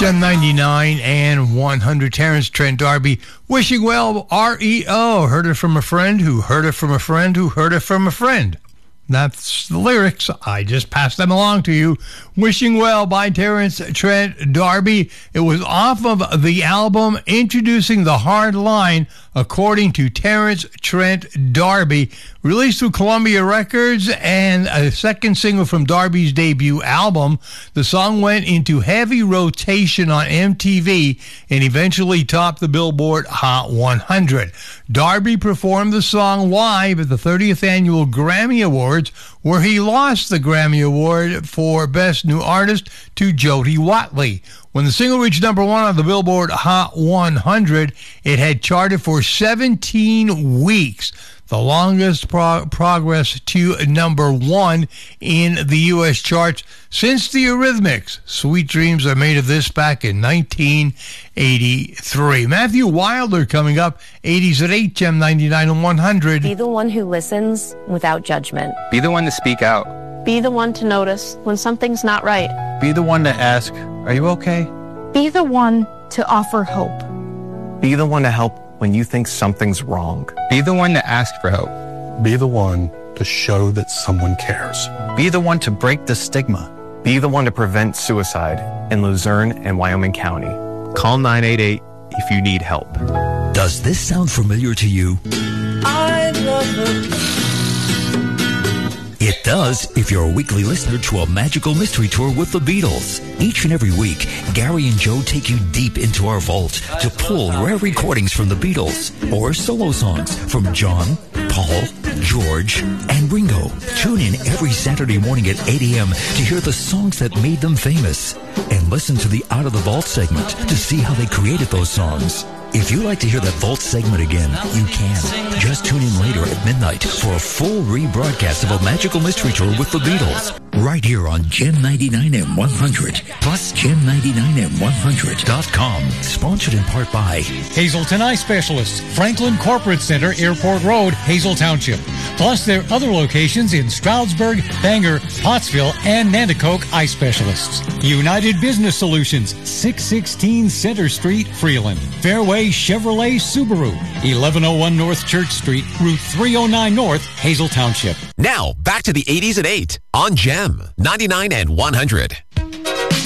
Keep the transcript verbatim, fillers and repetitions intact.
Gem ninety-nine and one hundred, Terrence Trent D'Arby, wishing well, R E O. Heard it from a friend who heard it from a friend who heard it from a friend. That's the lyrics. I just passed them along to you. Wishing Well by Terrence Trent D'Arby. It was off of the album Introducing the Hard Line, according to Terrence Trent D'Arby, released through Columbia Records and a second single from D'Arby's debut album. The song went into heavy rotation on M T V and eventually topped the Billboard Hot one hundred. D'Arby performed the song live at the thirtieth Annual Grammy Awards, where he lost the Grammy Award for Best New Artist to Jody Watley. When the single reached number one on the Billboard Hot one hundred, it had charted for seventeen weeks, the longest pro- progress to number one in the U S charts since the Eurythmics. Sweet Dreams Are Made of This back in nineteen eighty-three. Matthew Wilder coming up, eighties at eight, Gem ninety-nine and one hundred. Be the one who listens without judgment. Be the one to speak out. Be the one to notice when something's not right. Be the one to ask, are you okay? Be the one to offer hope. Be the one to help when you think something's wrong. Be the one to ask for help. Be the one to show that someone cares. Be the one to break the stigma. Be the one to prevent suicide in Luzerne and Wyoming County. Call nine eight eight if you need help. Does this sound familiar to you? I love her. It does if you're a weekly listener to a magical mystery tour with the Beatles. Each and every week, Gary and Joe take you deep into our vault to pull rare recordings from the Beatles or solo songs from John, Paul, George, and Ringo. Tune in every Saturday morning at eight a.m. to hear the songs that made them famous and listen to the Out of the Vault segment to see how they created those songs. If you'd like to hear that Vault segment again, you can. Just tune in later at midnight for a full rebroadcast of a magical mystery tour with the Beatles. Right here on Gem ninety-nine and one hundred, plus Gem ninety-nine and one hundred dot com. Sponsored in part by Hazelton Eye Specialists, Franklin Corporate Center, Airport Road, Hazel Township. Plus their other locations in Stroudsburg, Bangor, Pottsville, and Nanticoke Eye Specialists. United Business Solutions, six sixteen Center Street, Freeland. Fairway Chevrolet Subaru, eleven oh one North Church Street, Route three oh nine North, Hazel Township. Now, back to the eighties at eight on Gem ninety-nine and one hundred.